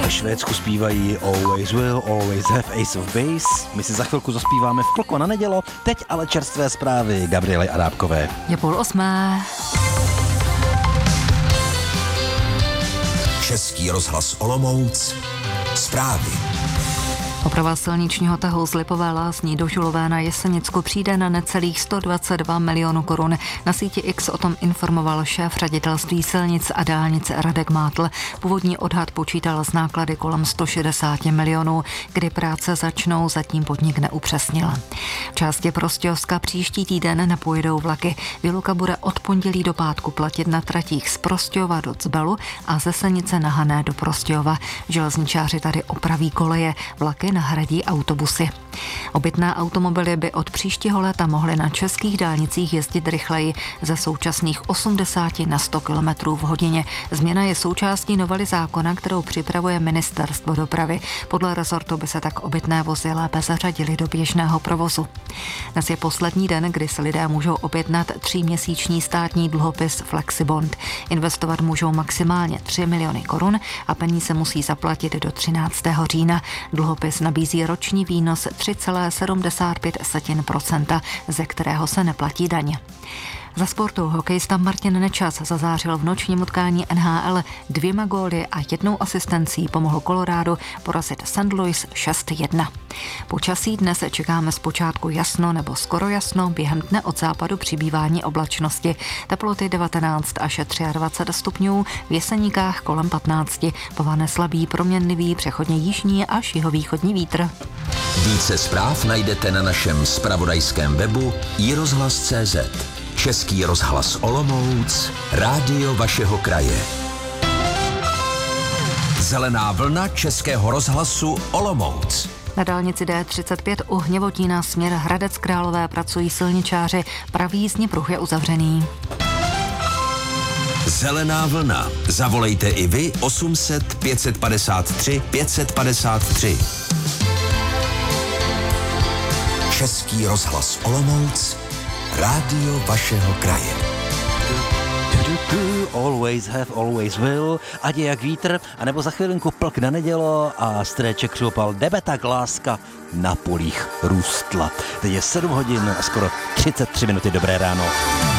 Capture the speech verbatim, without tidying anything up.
Ve Švédsku zpívají Always Will, Always Have, Ace of Base. My si za chvilku zaspíváme v Kloko na nedělo. Teď ale čerstvé zprávy Gabriely Adápkové. Je půl osmé. Český rozhlas Olomouc. Zprávy. Oprava silničního tahu z Lipové Lázní do Žulové na Jesenicku přijde na necelých sto dvacet dva milionů korun. Na síti X o tom informoval šéf ředitelství silnic a dálnic Radek Mátl. Původní odhad počítal z náklady kolem sto šedesát milionů. Kdy práce začnou, zatím podnik neupřesnil. V části Prostějovska příští týden nepojedou vlaky. Výluka bude od pondělí do pátku platit na tratích z Prostějova do Cbelu a ze Senice na Hané do Prostějova. Železničáři tady opraví koleje, vlaky nahradí autobusy. Obytné automobily by od příštího léta mohly na českých dálnicích jezdit rychleji ze současných osmdesát na sto kilometrů v hodině. Změna je součástí novely zákona, kterou připravuje Ministerstvo dopravy. Podle rezortu by se tak obytné vozy lépe zařadily do běžného provozu. Dnes je poslední den, kdy se lidé můžou objednat tříměsíční státní dluhopis Flexibond. Investovat můžou maximálně tři miliony korun a peníze musí zaplatit do třináctého října. Dluhopis nabízí roční výnos tři celá sedmdesát pět procenta, ze kterého se neplatí daň. Za sportu hokejista Martin Nečas zazářil v nočním utkání N H L dvěma góly a jednou asistencí pomohl Colorado porazit Saint Louis šest jedna. Počasí dnes čekáme zpočátku jasno nebo skoro jasno, během dne od západu přibývání oblačnosti. Teploty devatenáct až dvacet tři stupňů, v Jeseníkách kolem patnáct, povane slabý proměnlivý přechodně jižní až jihovýchodní vítr. Více zpráv najdete na našem zpravodajském webu i rozhlas tečka cé zet. Český rozhlas Olomouc, rádio vašeho kraje. Zelená vlna Českého rozhlasu Olomouc. Na dálnici D třicet pět u Hněvotína směr Hradec Králové pracují silničáři, pravý jízdní pruh je uzavřený. Zelená vlna. Zavolejte i vy osm set pět padesát tři pět padesát tři. Český rozhlas Olomouc, rádio vašeho kraje. Always have, always will, ať je jak vítr, anebo za chvilinku plk na nedělo a stréček křupal, nebe tak láska na polích růstla. Teď je sedm hodin a skoro třicet tři minuty, dobré ráno.